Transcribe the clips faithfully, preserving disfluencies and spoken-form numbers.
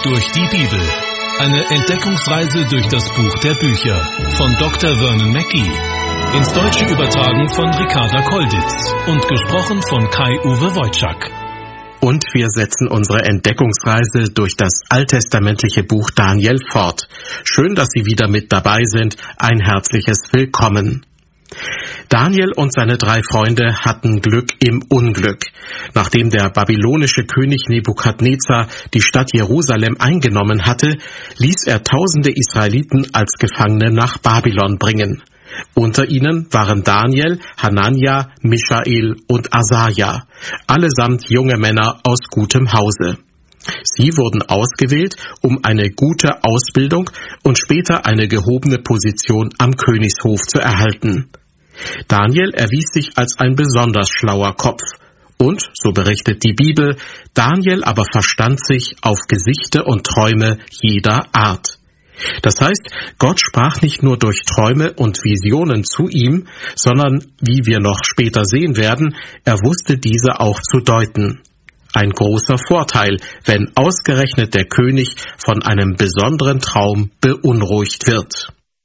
durch die Bibel. Eine Entdeckungsreise durch das Buch der Bücher von Doktor Vernon Mackey. Ins Deutsche übertragen von Ricarda Kolditz und gesprochen von Kai-Uwe Wojczak. Und wir setzen unsere Entdeckungsreise durch das alttestamentliche Buch Daniel fort. Schön, dass Sie wieder mit dabei sind. Ein herzliches Willkommen. Daniel und seine drei Freunde hatten Glück im Unglück. Nachdem der babylonische König Nebukadnezar die Stadt Jerusalem eingenommen hatte, ließ er tausende Israeliten als Gefangene nach Babylon bringen. Unter ihnen waren Daniel, Hanania, Michael und Asaja, allesamt junge Männer aus gutem Hause. Sie wurden ausgewählt, um eine gute Ausbildung und später eine gehobene Position am Königshof zu erhalten. Daniel erwies sich als ein besonders schlauer Kopf. Und, so berichtet die Bibel, Daniel aber verstand sich auf Gesichte und Träume jeder Art. Das heißt, Gott sprach nicht nur durch Träume und Visionen zu ihm, sondern, wie wir noch später sehen werden, er wusste diese auch zu deuten. Ein großer Vorteil, wenn ausgerechnet der König von einem besonderen Traum beunruhigt wird.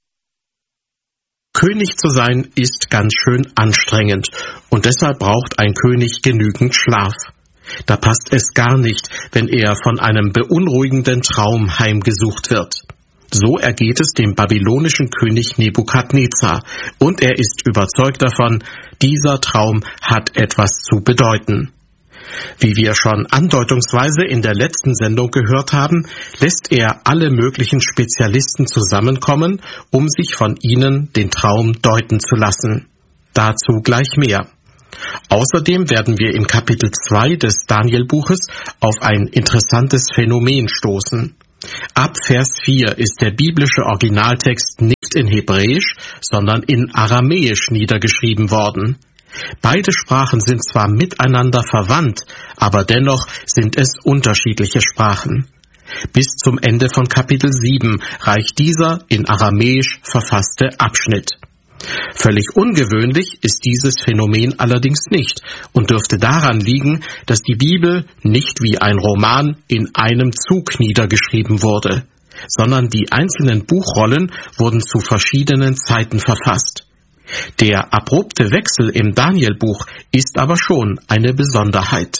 König zu sein ist ganz schön anstrengend und deshalb braucht ein König genügend Schlaf. Da passt es gar nicht, wenn er von einem beunruhigenden Traum heimgesucht wird. So ergeht es dem babylonischen König Nebukadnezar und er ist überzeugt davon, dieser Traum hat etwas zu bedeuten. Wie wir schon andeutungsweise in der letzten Sendung gehört haben, lässt er alle möglichen Spezialisten zusammenkommen, um sich von ihnen den Traum deuten zu lassen. Dazu gleich mehr. Außerdem werden wir im Kapitel zwei des Daniel-Buches auf ein interessantes Phänomen stoßen. Ab Vers vier ist der biblische Originaltext nicht in Hebräisch, sondern in Aramäisch niedergeschrieben worden. Beide Sprachen sind zwar miteinander verwandt, aber dennoch sind es unterschiedliche Sprachen. Bis zum Ende von Kapitel sieben reicht dieser in Aramäisch verfasste Abschnitt. Völlig ungewöhnlich ist dieses Phänomen allerdings nicht und dürfte daran liegen, dass die Bibel nicht wie ein Roman in einem Zug niedergeschrieben wurde, sondern die einzelnen Buchrollen wurden zu verschiedenen Zeiten verfasst. Der abrupte Wechsel im Daniel-Buch ist aber schon eine Besonderheit.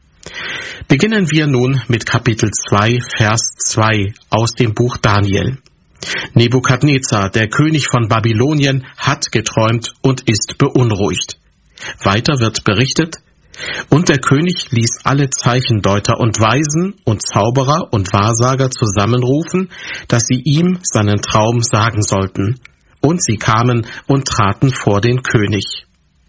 Beginnen wir nun mit Kapitel zwei, Vers zwei aus dem Buch Daniel. Nebukadnezar, der König von Babylonien, hat geträumt und ist beunruhigt. Weiter wird berichtet: Und der König ließ alle Zeichendeuter und Weisen und Zauberer und Wahrsager zusammenrufen, dass sie ihm seinen Traum sagen sollten. Und sie kamen und traten vor den König.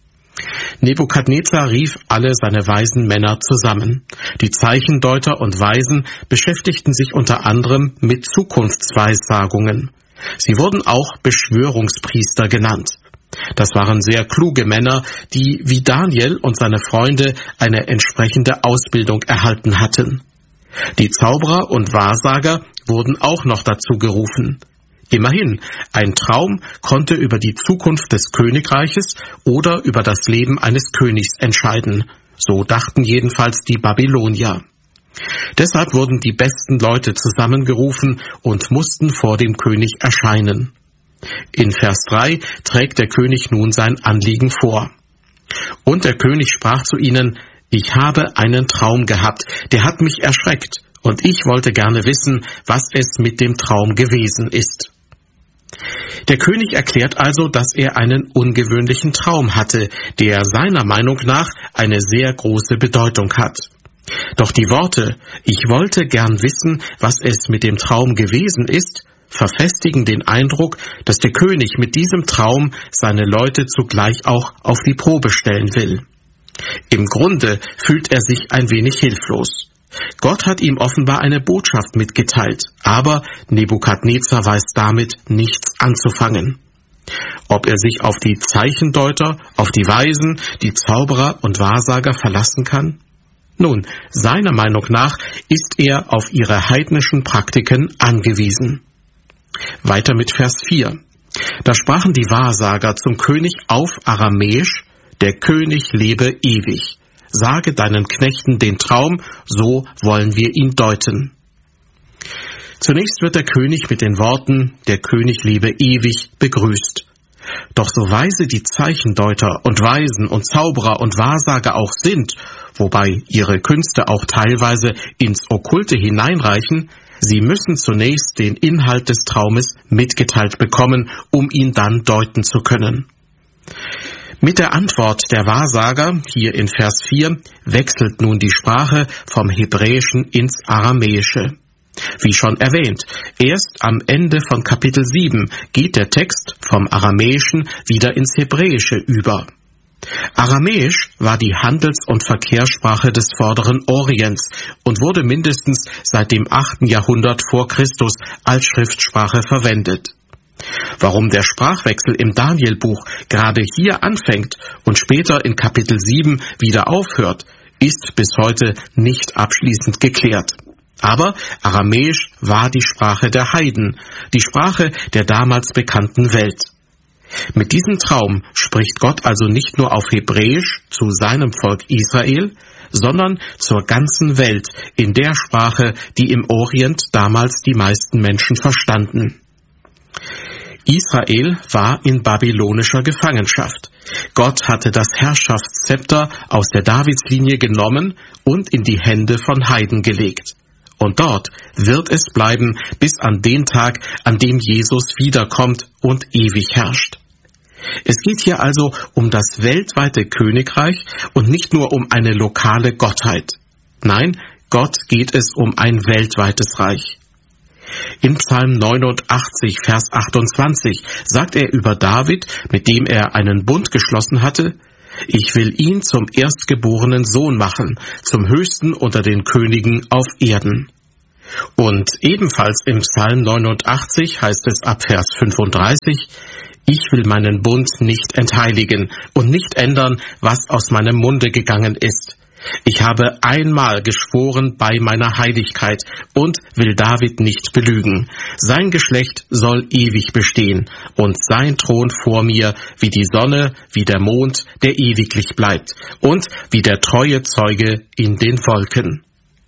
Nebukadnezar rief alle seine weisen Männer zusammen. Die Zeichendeuter und Weisen beschäftigten sich unter anderem mit Zukunftsweissagungen. Sie wurden auch Beschwörungspriester genannt. Das waren sehr kluge Männer, die wie Daniel und seine Freunde eine entsprechende Ausbildung erhalten hatten. Die Zauberer und Wahrsager wurden auch noch dazu gerufen. Immerhin, ein Traum konnte über die Zukunft des Königreiches oder über das Leben eines Königs entscheiden. So dachten jedenfalls die Babylonier. Deshalb wurden die besten Leute zusammengerufen und mussten vor dem König erscheinen. In Vers drei trägt der König nun sein Anliegen vor. Und der König sprach zu ihnen: Ich habe einen Traum gehabt, der hat mich erschreckt, und ich wollte gerne wissen, was es mit dem Traum gewesen ist. Der König erklärt also, dass er einen ungewöhnlichen Traum hatte, der seiner Meinung nach eine sehr große Bedeutung hat. Doch die Worte, ich wollte gern wissen, was es mit dem Traum gewesen ist, verfestigen den Eindruck, dass der König mit diesem Traum seine Leute zugleich auch auf die Probe stellen will. Im Grunde fühlt er sich ein wenig hilflos. Gott hat ihm offenbar eine Botschaft mitgeteilt, aber Nebukadnezar weiß damit nichts anzufangen. Ob er sich auf die Zeichendeuter, auf die Weisen, die Zauberer und Wahrsager verlassen kann? Nun, seiner Meinung nach ist er auf ihre heidnischen Praktiken angewiesen. Weiter mit Vers vier. Da sprachen die Wahrsager zum König auf Aramäisch: Der König lebe ewig. Sage deinen Knechten den Traum, so wollen wir ihn deuten. Zunächst wird der König mit den Worten, der König lebe ewig, begrüßt. Doch so weise die Zeichendeuter und Weisen und Zauberer und Wahrsager auch sind, wobei ihre Künste auch teilweise ins Okkulte hineinreichen, sie müssen zunächst den Inhalt des Traumes mitgeteilt bekommen, um ihn dann deuten zu können. Mit der Antwort der Wahrsager, hier in Vers vier, wechselt nun die Sprache vom Hebräischen ins Aramäische. Wie schon erwähnt, erst am Ende von Kapitel sieben geht der Text vom Aramäischen wieder ins Hebräische über. Aramäisch war die Handels- und Verkehrssprache des Vorderen Orients und wurde mindestens seit dem achten Jahrhundert vor Christus als Schriftsprache verwendet. Warum der Sprachwechsel im Danielbuch gerade hier anfängt und später in Kapitel sieben wieder aufhört, ist bis heute nicht abschließend geklärt. Aber Aramäisch war die Sprache der Heiden, die Sprache der damals bekannten Welt. Mit diesem Traum spricht Gott also nicht nur auf Hebräisch zu seinem Volk Israel, sondern zur ganzen Welt in der Sprache, die im Orient damals die meisten Menschen verstanden. Israel war in babylonischer Gefangenschaft. Gott hatte das Herrschaftszepter aus der Davidslinie genommen und in die Hände von Heiden gelegt. Und dort wird es bleiben bis an den Tag, an dem Jesus wiederkommt und ewig herrscht. Es geht hier also um das weltweite Königreich und nicht nur um eine lokale Gottheit. Nein, Gott geht es um ein weltweites Reich. In Psalm neunundachtzig, Vers achtundzwanzig sagt er über David, mit dem er einen Bund geschlossen hatte: Ich will ihn zum erstgeborenen Sohn machen, zum Höchsten unter den Königen auf Erden. Und ebenfalls im Psalm neunundachtzig heißt es ab Vers fünfunddreißig: Ich will meinen Bund nicht entheiligen und nicht ändern, was aus meinem Munde gegangen ist. Ich habe einmal geschworen bei meiner Heiligkeit und will David nicht belügen. Sein Geschlecht soll ewig bestehen und sein Thron vor mir wie die Sonne, wie der Mond, der ewiglich bleibt und wie der treue Zeuge in den Wolken.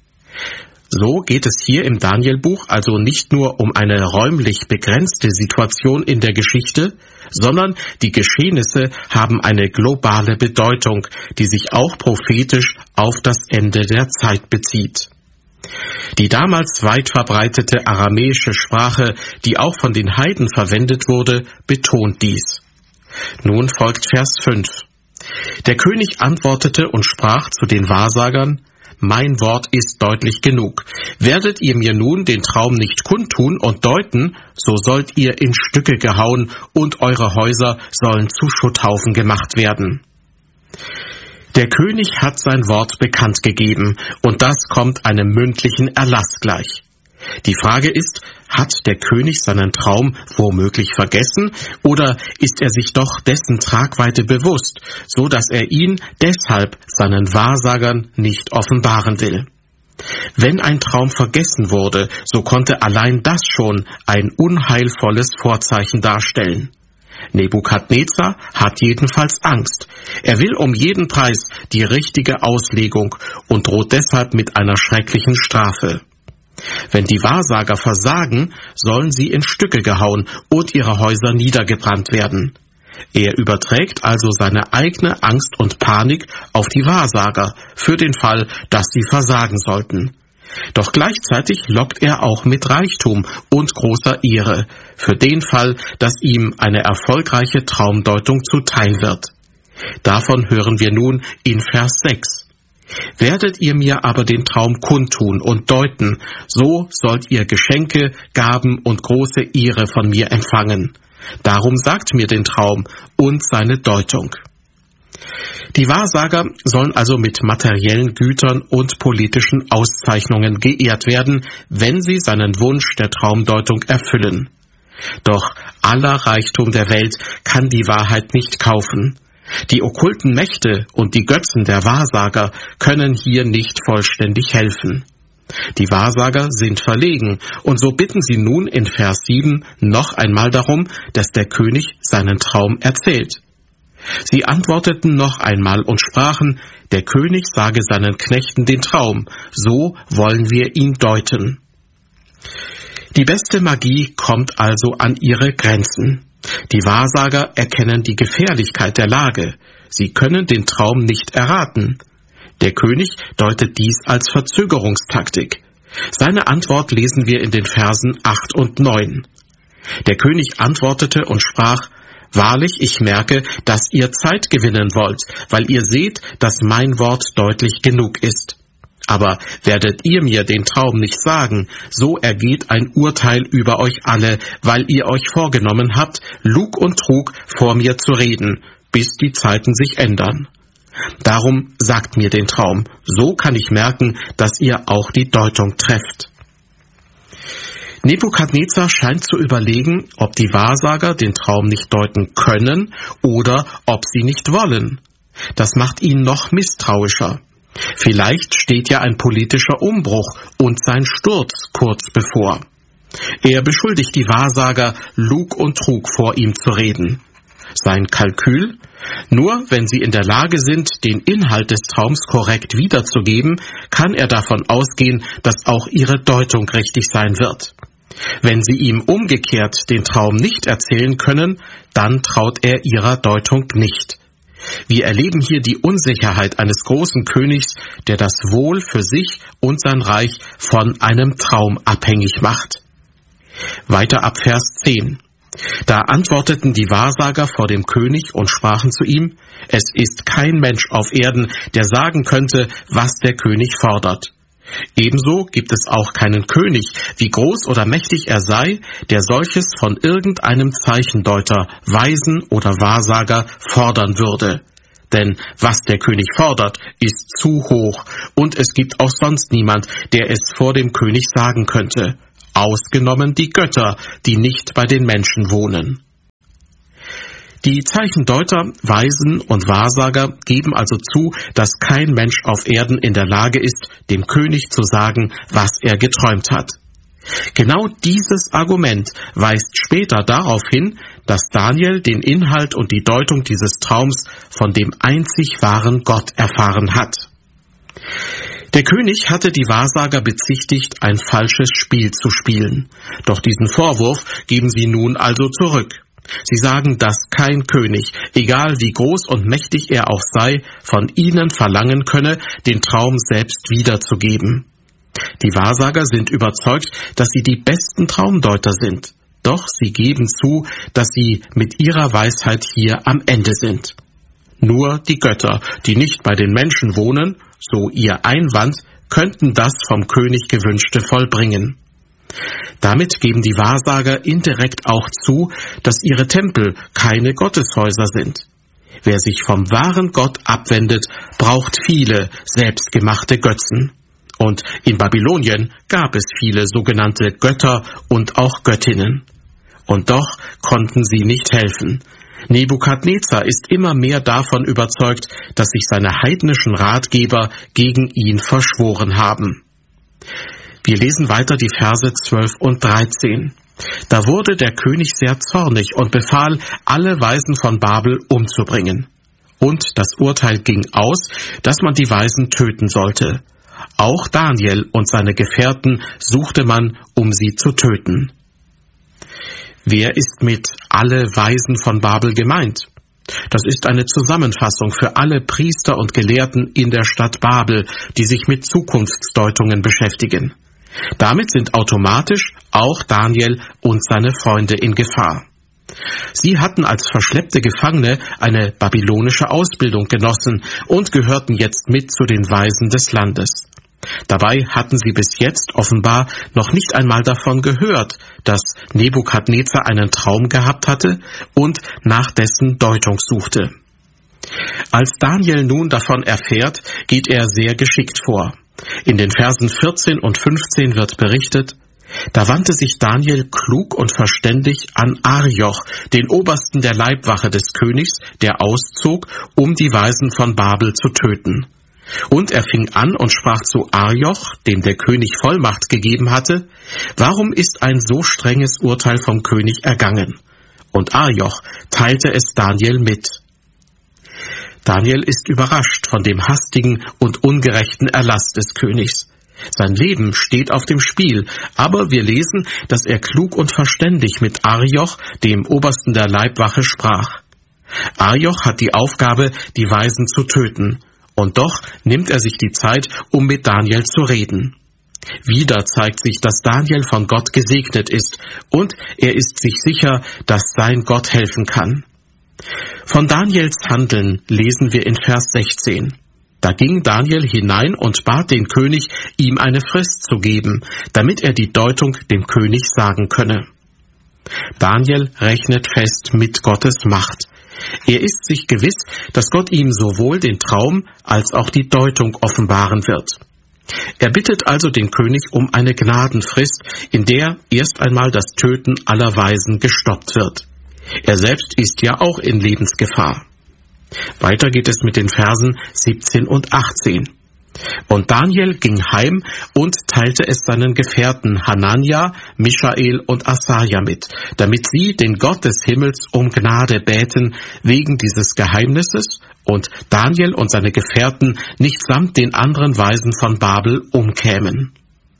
So geht es hier im Danielbuch also nicht nur um eine räumlich begrenzte Situation in der Geschichte, sondern die Geschehnisse haben eine globale Bedeutung, die sich auch prophetisch auf das Ende der Zeit bezieht. Die damals weit verbreitete aramäische Sprache, die auch von den Heiden verwendet wurde, betont dies. Nun folgt Vers fünf. Der König antwortete und sprach zu den Wahrsagern: Mein Wort ist deutlich genug. Werdet ihr mir nun den Traum nicht kundtun und deuten, so sollt ihr in Stücke gehauen und eure Häuser sollen zu Schutthaufen gemacht werden. Der König hat sein Wort bekannt gegeben und das kommt einem mündlichen Erlass gleich. Die Frage ist, hat der König seinen Traum womöglich vergessen oder ist er sich doch dessen Tragweite bewusst, so dass er ihn deshalb seinen Wahrsagern nicht offenbaren will? Wenn ein Traum vergessen wurde, so konnte allein das schon ein unheilvolles Vorzeichen darstellen. Nebukadnezar hat jedenfalls Angst. Er will um jeden Preis die richtige Auslegung und droht deshalb mit einer schrecklichen Strafe. Wenn die Wahrsager versagen, sollen sie in Stücke gehauen und ihre Häuser niedergebrannt werden. Er überträgt also seine eigene Angst und Panik auf die Wahrsager für den Fall, dass sie versagen sollten. Doch gleichzeitig lockt er auch mit Reichtum und großer Ehre für den Fall, dass ihm eine erfolgreiche Traumdeutung zuteil wird. Davon hören wir nun in Vers sechs. Werdet ihr mir aber den Traum kundtun und deuten, so sollt ihr Geschenke, Gaben und große Ehre von mir empfangen. Darum sagt mir den Traum und seine Deutung. Die Wahrsager sollen also mit materiellen Gütern und politischen Auszeichnungen geehrt werden, wenn sie seinen Wunsch der Traumdeutung erfüllen. Doch aller Reichtum der Welt kann die Wahrheit nicht kaufen. Die okkulten Mächte und die Götzen der Wahrsager können hier nicht vollständig helfen. Die Wahrsager sind verlegen und so bitten sie nun in Vers sieben noch einmal darum, dass der König seinen Traum erzählt. Sie antworteten noch einmal und sprachen: Der König sage seinen Knechten den Traum, so wollen wir ihn deuten. Die beste Magie kommt also an ihre Grenzen. Die Wahrsager erkennen die Gefährlichkeit der Lage. Sie können den Traum nicht erraten. Der König deutet dies als Verzögerungstaktik. Seine Antwort lesen wir in den Versen acht und neun. Der König antwortete und sprach: Wahrlich, ich merke, dass ihr Zeit gewinnen wollt, weil ihr seht, dass mein Wort deutlich genug ist. Aber werdet ihr mir den Traum nicht sagen, so ergeht ein Urteil über euch alle, weil ihr euch vorgenommen habt, Lug und Trug vor mir zu reden, bis die Zeiten sich ändern. Darum sagt mir den Traum, so kann ich merken, dass ihr auch die Deutung trefft. Nebukadnezar scheint zu überlegen, ob die Wahrsager den Traum nicht deuten können oder ob sie nicht wollen. Das macht ihn noch misstrauischer. Vielleicht steht ja ein politischer Umbruch und sein Sturz kurz bevor. Er beschuldigt die Wahrsager, Lug und Trug vor ihm zu reden. Sein Kalkül? Nur wenn sie in der Lage sind, den Inhalt des Traums korrekt wiederzugeben, kann er davon ausgehen, dass auch ihre Deutung richtig sein wird. Wenn sie ihm umgekehrt den Traum nicht erzählen können, dann traut er ihrer Deutung nicht. Wir erleben hier die Unsicherheit eines großen Königs, der das Wohl für sich und sein Reich von einem Traum abhängig macht. Weiter ab Vers zehn. Da antworteten die Wahrsager vor dem König und sprachen zu ihm: Es ist kein Mensch auf Erden, der sagen könnte, was der König fordert. Ebenso gibt es auch keinen König, wie groß oder mächtig er sei, der solches von irgendeinem Zeichendeuter, Weisen oder Wahrsager fordern würde. Denn was der König fordert, ist zu hoch, und es gibt auch sonst niemand, der es vor dem König sagen könnte, ausgenommen die Götter, die nicht bei den Menschen wohnen. Die Zeichendeuter, Weisen und Wahrsager geben also zu, dass kein Mensch auf Erden in der Lage ist, dem König zu sagen, was er geträumt hat. Genau dieses Argument weist später darauf hin, dass Daniel den Inhalt und die Deutung dieses Traums von dem einzig wahren Gott erfahren hat. Der König hatte die Wahrsager bezichtigt, ein falsches Spiel zu spielen. Doch diesen Vorwurf geben sie nun also zurück. Sie sagen, dass kein König, egal wie groß und mächtig er auch sei, von ihnen verlangen könne, den Traum selbst wiederzugeben. Die Wahrsager sind überzeugt, dass sie die besten Traumdeuter sind. Doch sie geben zu, dass sie mit ihrer Weisheit hier am Ende sind. Nur die Götter, die nicht bei den Menschen wohnen, so ihr Einwand, könnten das vom König Gewünschte vollbringen. Damit geben die Wahrsager indirekt auch zu, dass ihre Tempel keine Gotteshäuser sind. Wer sich vom wahren Gott abwendet, braucht viele selbstgemachte Götzen. Und in Babylonien gab es viele sogenannte Götter und auch Göttinnen. Und doch konnten sie nicht helfen. Nebukadnezar ist immer mehr davon überzeugt, dass sich seine heidnischen Ratgeber gegen ihn verschworen haben. Wir lesen weiter die Verse zwölf und dreizehn. Da wurde der König sehr zornig und befahl, alle Weisen von Babel umzubringen. Und das Urteil ging aus, dass man die Weisen töten sollte. Auch Daniel und seine Gefährten suchte man, um sie zu töten. Wer ist mit alle Weisen von Babel gemeint? Das ist eine Zusammenfassung für alle Priester und Gelehrten in der Stadt Babel, die sich mit Zukunftsdeutungen beschäftigen. Damit sind automatisch auch Daniel und seine Freunde in Gefahr. Sie hatten als verschleppte Gefangene eine babylonische Ausbildung genossen und gehörten jetzt mit zu den Weisen des Landes. Dabei hatten sie bis jetzt offenbar noch nicht einmal davon gehört, dass Nebukadnezar einen Traum gehabt hatte und nach dessen Deutung suchte. Als Daniel nun davon erfährt, geht er sehr geschickt vor. In den Versen vierzehn und fünfzehn wird berichtet: Da wandte sich Daniel klug und verständig an Arioch, den Obersten der Leibwache des Königs, der auszog, um die Weisen von Babel zu töten. Und er fing an und sprach zu Arioch, dem der König Vollmacht gegeben hatte: Warum ist ein so strenges Urteil vom König ergangen? Und Arioch teilte es Daniel mit. Daniel ist überrascht von dem hastigen und ungerechten Erlass des Königs. Sein Leben steht auf dem Spiel, aber wir lesen, dass er klug und verständig mit Arioch, dem Obersten der Leibwache, sprach. Arioch hat die Aufgabe, die Weisen zu töten, und doch nimmt er sich die Zeit, um mit Daniel zu reden. Wieder zeigt sich, dass Daniel von Gott gesegnet ist, und er ist sich sicher, dass sein Gott helfen kann. Von Daniels Handeln lesen wir in Vers sechzehn. Da ging Daniel hinein und bat den König, ihm eine Frist zu geben, damit er die Deutung dem König sagen könne. Daniel rechnet fest mit Gottes Macht. Er ist sich gewiss, dass Gott ihm sowohl den Traum als auch die Deutung offenbaren wird. Er bittet also den König um eine Gnadenfrist, in der erst einmal das Töten aller Weisen gestoppt wird. Er selbst ist ja auch in Lebensgefahr. Weiter geht es mit den Versen siebzehn und achtzehn. Und Daniel ging heim und teilte es seinen Gefährten Hanania, Michael und Asaja mit, damit sie den Gott des Himmels um Gnade bäten wegen dieses Geheimnisses und Daniel und seine Gefährten nicht samt den anderen Weisen von Babel umkämen.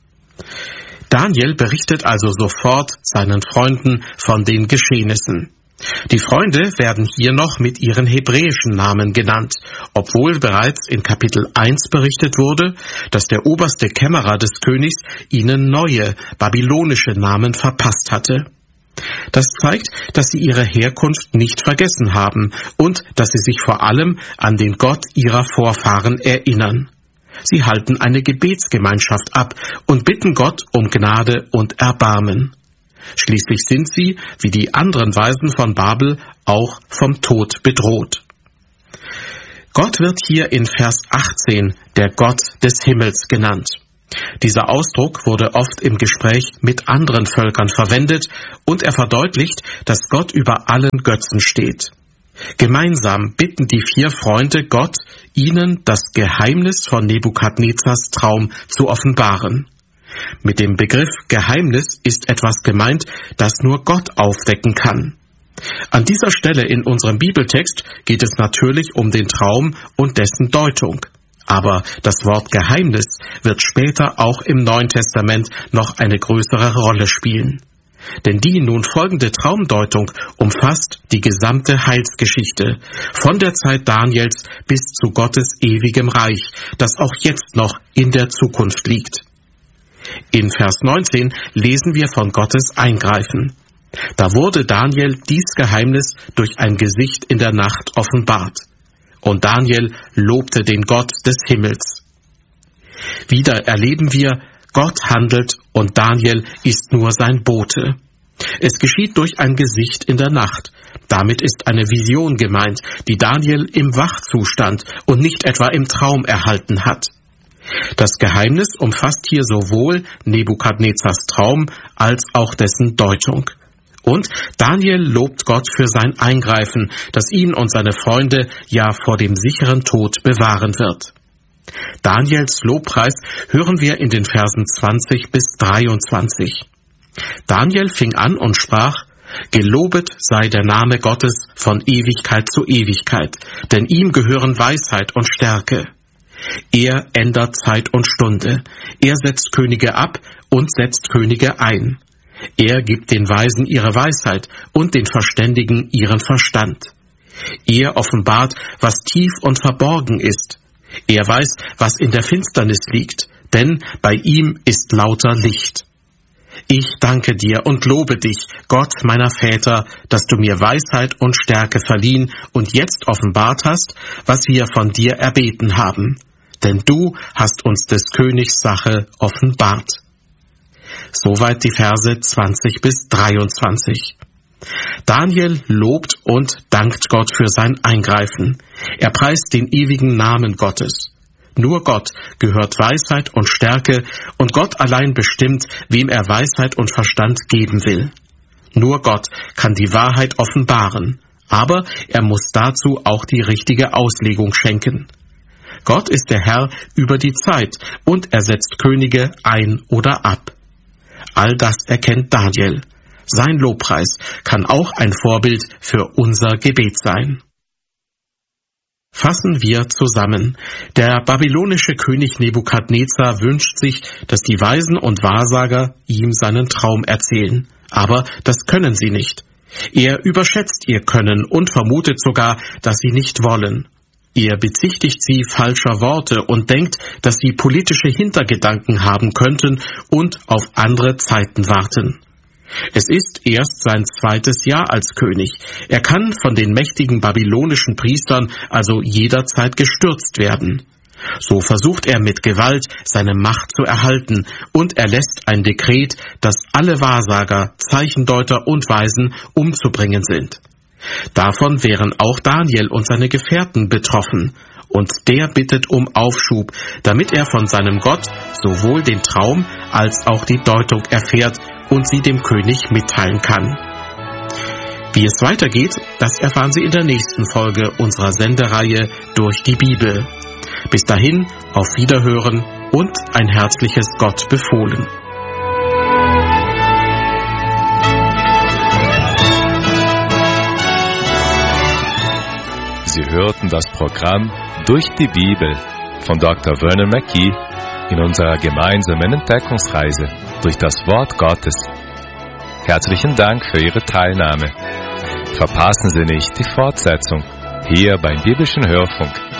Daniel berichtet also sofort seinen Freunden von den Geschehnissen. Die Freunde werden hier noch mit ihren hebräischen Namen genannt, obwohl bereits in Kapitel eins berichtet wurde, dass der oberste Kämmerer des Königs ihnen neue, babylonische Namen verpasst hatte. Das zeigt, dass sie ihre Herkunft nicht vergessen haben und dass sie sich vor allem an den Gott ihrer Vorfahren erinnern. Sie halten eine Gebetsgemeinschaft ab und bitten Gott um Gnade und Erbarmen. Schließlich sind sie, wie die anderen Weisen von Babel, auch vom Tod bedroht. Gott wird hier in Vers achtzehn der Gott des Himmels genannt. Dieser Ausdruck wurde oft im Gespräch mit anderen Völkern verwendet und er verdeutlicht, dass Gott über allen Götzen steht. Gemeinsam bitten die vier Freunde Gott, ihnen das Geheimnis von Nebukadnezars Traum zu offenbaren. Mit dem Begriff Geheimnis ist etwas gemeint, das nur Gott aufdecken kann. An dieser Stelle in unserem Bibeltext geht es natürlich um den Traum und dessen Deutung. Aber das Wort Geheimnis wird später auch im Neuen Testament noch eine größere Rolle spielen. Denn die nun folgende Traumdeutung umfasst die gesamte Heilsgeschichte, von der Zeit Daniels bis zu Gottes ewigem Reich, das auch jetzt noch in der Zukunft liegt. In Vers neunzehn lesen wir von Gottes Eingreifen. Da wurde Daniel dies Geheimnis durch ein Gesicht in der Nacht offenbart. Und Daniel lobte den Gott des Himmels. Wieder erleben wir, Gott handelt und Daniel ist nur sein Bote. Es geschieht durch ein Gesicht in der Nacht. Damit ist eine Vision gemeint, die Daniel im Wachzustand und nicht etwa im Traum erhalten hat. Das Geheimnis umfasst hier sowohl Nebukadnezars Traum als auch dessen Deutung. Und Daniel lobt Gott für sein Eingreifen, das ihn und seine Freunde ja vor dem sicheren Tod bewahren wird. Daniels Lobpreis hören wir in den Versen zwanzig bis dreiundzwanzig. Daniel fing an und sprach: Gelobet sei der Name Gottes von Ewigkeit zu Ewigkeit, denn ihm gehören Weisheit und Stärke. Er ändert Zeit und Stunde. Er setzt Könige ab und setzt Könige ein. Er gibt den Weisen ihre Weisheit und den Verständigen ihren Verstand. Er offenbart, was tief und verborgen ist. Er weiß, was in der Finsternis liegt, denn bei ihm ist lauter Licht. Ich danke dir und lobe dich, Gott meiner Väter, dass du mir Weisheit und Stärke verliehen und jetzt offenbart hast, was wir von dir erbeten haben. Denn du hast uns des Königs Sache offenbart. Soweit die Verse zwanzig bis dreiundzwanzig. Daniel lobt und dankt Gott für sein Eingreifen. Er preist den ewigen Namen Gottes. Nur Gott gehört Weisheit und Stärke und Gott allein bestimmt, wem er Weisheit und Verstand geben will. Nur Gott kann die Wahrheit offenbaren, aber er muss dazu auch die richtige Auslegung schenken. Gott ist der Herr über die Zeit und er setzt Könige ein oder ab. All das erkennt Daniel. Sein Lobpreis kann auch ein Vorbild für unser Gebet sein. Fassen wir zusammen. Der babylonische König Nebukadnezar wünscht sich, dass die Weisen und Wahrsager ihm seinen Traum erzählen. Aber das können sie nicht. Er überschätzt ihr Können und vermutet sogar, dass sie nicht wollen. Er bezichtigt sie falscher Worte und denkt, dass sie politische Hintergedanken haben könnten und auf andere Zeiten warten. Es ist erst sein zweites Jahr als König. Er kann von den mächtigen babylonischen Priestern also jederzeit gestürzt werden. So versucht er mit Gewalt seine Macht zu erhalten und erlässt ein Dekret, dass alle Wahrsager, Zeichendeuter und Weisen umzubringen sind. Davon wären auch Daniel und seine Gefährten betroffen. Und der bittet um Aufschub, damit er von seinem Gott sowohl den Traum als auch die Deutung erfährt und sie dem König mitteilen kann. Wie es weitergeht, das erfahren Sie in der nächsten Folge unserer Sendereihe Durch die Bibel. Bis dahin, auf Wiederhören und ein herzliches Gott befohlen. Sie hörten das Programm Durch die Bibel von Doktor Vernon Mackey in unserer gemeinsamen Entdeckungsreise durch das Wort Gottes. Herzlichen Dank für Ihre Teilnahme. Verpassen Sie nicht die Fortsetzung hier beim Biblischen Hörfunk.